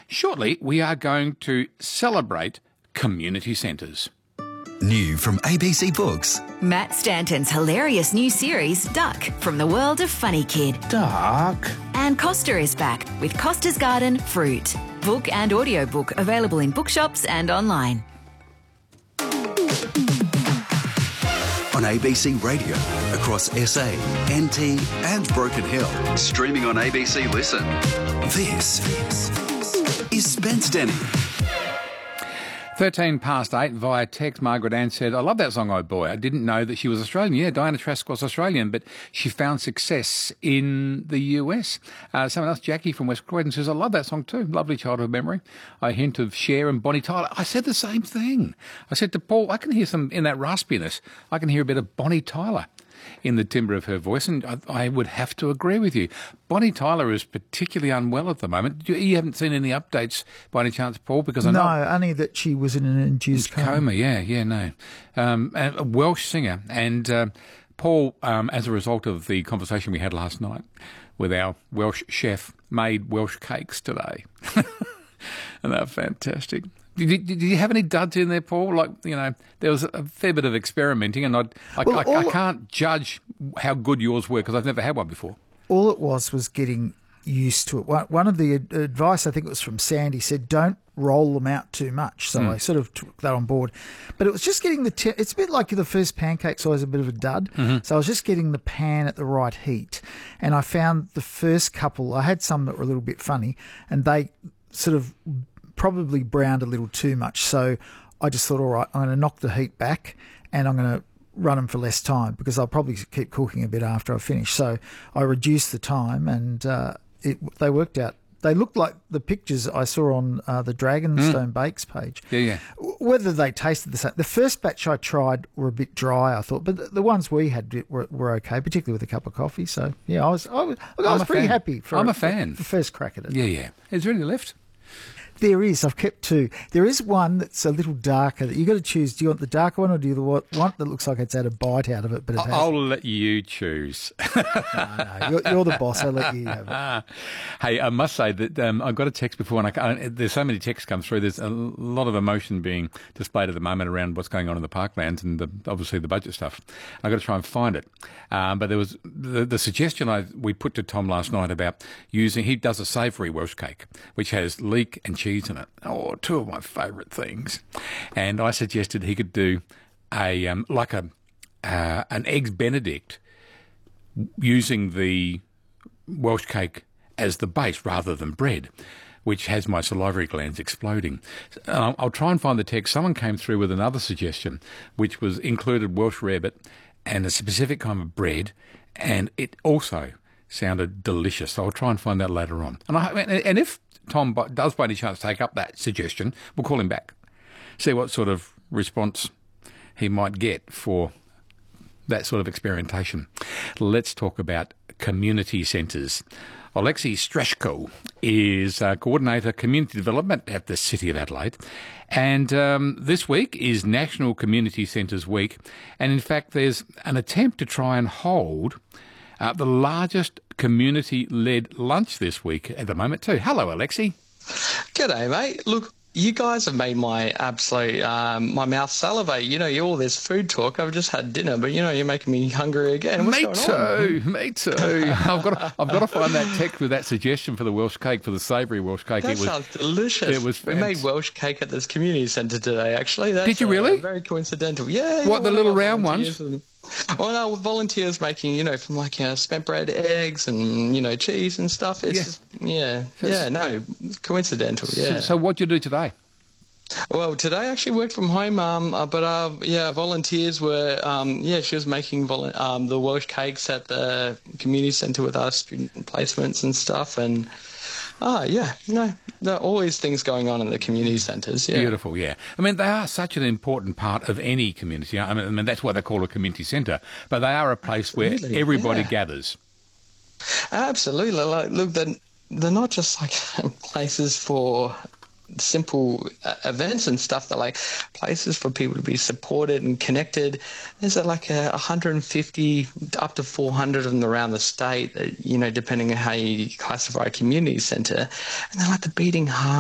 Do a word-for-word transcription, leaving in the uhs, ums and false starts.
Shortly, we are going to celebrate community centres. New from A B C Books. Matt Stanton's hilarious new series, Duck, from the world of Funny Kid. Duck. And Costa is back with Costa's Garden Fruit. Book and audiobook available in bookshops and online. On A B C Radio, across S A, N T and Broken Hill. Streaming on A B C Listen. This is Spence Denny. thirteen past eight via text, Margaret Ann said, I love that song, Oh Boy. I didn't know that she was Australian. Yeah, Diana Trask was Australian, but she found success in the U S. Uh, someone else, Jackie from West Croydon, says, I love that song too. Lovely childhood memory. A hint of Cher and Bonnie Tyler. I said the same thing. I said to Paul, I can hear some, in that raspiness, I can hear a bit of Bonnie Tyler in the timbre of her voice, and I, I would have to agree with you. Bonnie Tyler is particularly unwell at the moment. You, you haven't seen any updates by any chance, Paul? Because I know no, only that she was in an induced coma. coma. Yeah, yeah, no. Um, and a Welsh singer, and uh, Paul, um, as a result of the conversation we had last night with our Welsh chef, made Welsh cakes today, and they're fantastic. Did you, did you have any duds in there, Paul? Like, you know, there was a fair bit of experimenting, and I'd, I, Well, I, all- I can't judge how good yours were because I've never had one before. All it was was getting used to it. One one of the ad- advice, I think it was from Sandy, said don't roll them out too much. So I sort of took that on board. But it was just getting the... Te- it's a bit like the first pancake's always a bit of a dud. So I was just getting the pan at the right heat. And I found the first couple, I had some that were a little bit funny, and they sort of probably browned a little too much. So I just thought, all right, I'm going to knock the heat back and I'm going to run them for less time because I'll probably keep cooking a bit after I finish. So I reduced the time and uh, it, they worked out. They looked like the pictures I saw on uh, the Dragonstone Bakes page. Yeah, yeah. W- Whether they tasted the same. The first batch I tried were a bit dry, I thought, but the, the ones we had were, were okay, particularly with a cup of coffee. So, yeah, I was I was, look, I I'm was a pretty fan. happy for I'm a for- fan. for first crack at it. Yeah, yeah. Is there any left? There is. I've kept two. There is one that's a little darker. That you got to choose. Do you want the darker one or do you want one that looks like it's had a bite out of it, but it I'll hasn't? let you choose. No, no, you're, you're the boss. I'll let you have it. Hey, I must say that um, I got a text before, and I, can't- there's so many texts come through. There's a lot of emotion being displayed at the moment around what's going on in the parklands and the, obviously the budget stuff. I've got to try and find it. Um, but there was the, the suggestion I we put to Tom last night about using, he does a savoury Welsh cake, which has leek and cheese in it. Oh, two of my favourite things. And I suggested he could do a um, like a uh, an eggs Benedict using the Welsh cake as the base rather than bread, which has my salivary glands exploding. Uh, I'll try and find the text. Someone came through with another suggestion, which was included Welsh rarebit and a specific kind of bread, and it also sounded delicious. So I'll try and find that later on. And, I, and if Tom does by any chance take up that suggestion, we'll call him back, see what sort of response he might get for that sort of experimentation. Let's talk about community centres. Alexi Streshko is uh, Coordinator Community Development at the City of Adelaide. And um, this week is National Community Centres Week. And in fact, there's an attempt to try and hold uh, the largest community-led lunch this week at the moment too. Hello, Alexi. G'day, mate. Look, you guys have made my absolute, um, my mouth salivate. You know, you all this food talk. I've just had dinner, but you know, you're making me hungry again. What's me going too, on? me too. I've got to, I've got to find that text with that suggestion for the Welsh cake, for the savoury Welsh cake. That it was, sounds delicious. It was we made fantastic. Welsh cake at this community centre today, actually. That's, Did you uh, really? very coincidental. Yeah. What, the one of little our round volunteers ones? and- Well, no, volunteers making, you know, from like, you know, spent bread, eggs and, you know, cheese and stuff. It's Yeah. just, yeah, yeah, no, coincidental, yeah. So, so what'd you do today? Well, today I actually worked from home, um, uh, but uh, yeah, volunteers were, um, yeah, she was making volu- um, the Welsh cakes at the community centre with our student placements and stuff, and ah, yeah, you know, there are always things going on in the community centres. Yeah. Beautiful, yeah. I mean, they are such an important part of any community. I mean, I mean that's why they call it a community centre, but they are a place Absolutely, where everybody yeah. gathers. Absolutely. Like, look, they're, they're not just like places for simple uh, events and stuff. They're like places for people to be supported and connected. There's uh, like a one hundred fifty up to four hundred of them around the state, uh, you know, depending on how you classify a community centre. And they're like the beating heart